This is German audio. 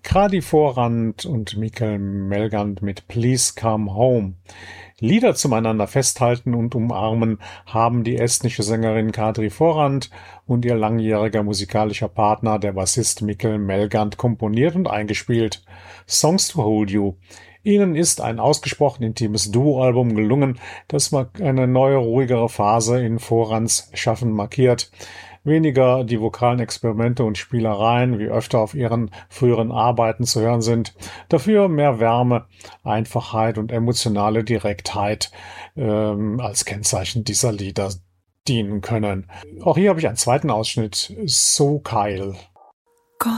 Kadi Vorrand und Mikkel Melgand mit Please Come Home. Lieder zum einander festhalten und umarmen haben die estnische Sängerin Kadri Vorrand und ihr langjähriger musikalischer Partner, der Bassist Mikkel Melgand, komponiert und eingespielt. Songs to Hold You. Ihnen ist ein ausgesprochen intimes Duo-Album gelungen, das eine neue, ruhigere Phase in Vorrands Schaffen markiert. Weniger die vokalen Experimente und Spielereien, wie öfter auf ihren früheren Arbeiten zu hören sind. Dafür mehr Wärme, Einfachheit und emotionale Direktheit als Kennzeichen dieser Lieder dienen können. Auch hier habe ich einen zweiten Ausschnitt, So Kyle.